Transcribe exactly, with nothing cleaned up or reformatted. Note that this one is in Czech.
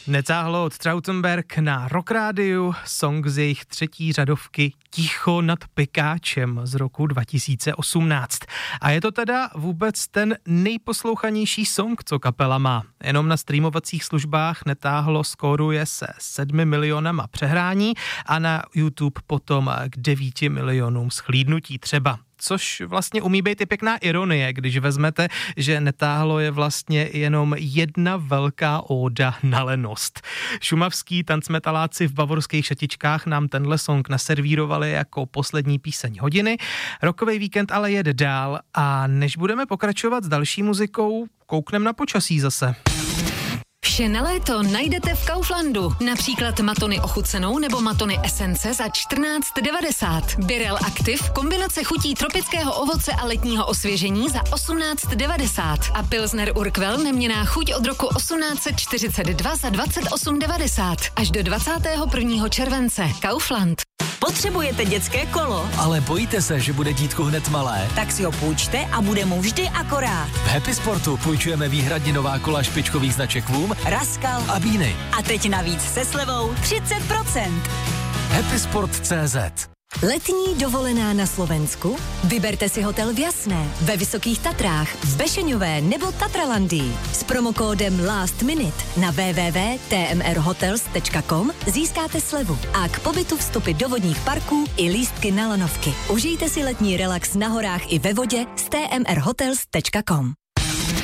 Netáhlo od Trautenberg na Rock Rádiu, song z jejich třetí řadovky Ticho nad Pekáčem z roku dva tisíce osmnáct. A je to teda vůbec ten nejposlouchanější song, co kapela má. Jenom na streamovacích službách Netáhlo skóruje se sedmi milionama přehrání a na YouTube potom k devíti milionům shlídnutí třeba. Což vlastně umí být i pěkná ironie, když vezmete, že Netáhlo je vlastně jenom jedna velká óda na lenost. Šumavský tancmetaláci v bavorských šatičkách nám tenhle song naservírovali jako poslední píseň hodiny. Rockový víkend ale jede dál a než budeme pokračovat s další muzikou, kouknem na počasí zase. Vše na léto najdete v Kauflandu. Například matony ochucenou nebo matony esence za čtrnáct devadesát. Birel Active, kombinace chutí tropického ovoce a letního osvěžení za osmnáct devadesát. A Pilsner Urquell neměnná chuť od roku osmnáct set čtyřicet dva za dvacet osm devadesát. Až do dvacátého prvního července. Kaufland. Potřebujete dětské kolo? Ale bojíte se, že bude dítko hned malé? Tak si ho půjčte a bude mu vždy akorát. V Happy Sportu půjčujeme výhradně nová kola špičkových značek Voom, Raskal a Bíny. A teď navíc se slevou třicet procent. Happy Sport tečka cé zet. Letní dovolená na Slovensku? Vyberte si hotel v Jasné, ve Vysokých Tatrách, v Bešeňové nebo Tatralandii. S promokódem Last Minute na w w w tečka t m r hotels tečka com získáte slevu a k pobytu vstupy do vodních parků i lístky na lanovky. Užijte si letní relax na horách i ve vodě s t m r hotels tečka com.